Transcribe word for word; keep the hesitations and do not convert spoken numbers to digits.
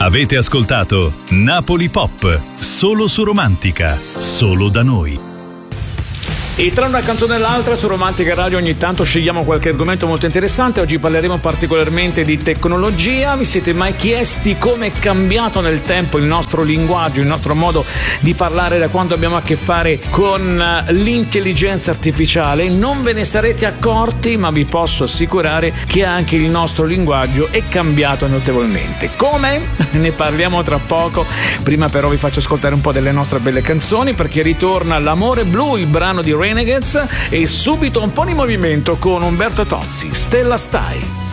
Avete ascoltato Napoli Pop, solo su Romantica, solo da noi. E tra una canzone e l'altra su Romantica Radio ogni tanto scegliamo qualche argomento molto interessante. Oggi parleremo particolarmente di tecnologia. Vi siete mai chiesti come è cambiato nel tempo il nostro linguaggio, il nostro modo di parlare da quando abbiamo a che fare con l'intelligenza artificiale? Non ve ne sarete accorti, ma vi posso assicurare che anche il nostro linguaggio è cambiato notevolmente. Come? Ne parliamo tra poco. Prima però vi faccio ascoltare un po' delle nostre belle canzoni, perché ritorna L'amore blu, il brano di Renegades, e subito un po' di movimento con Umberto Tozzi, Stella Stai.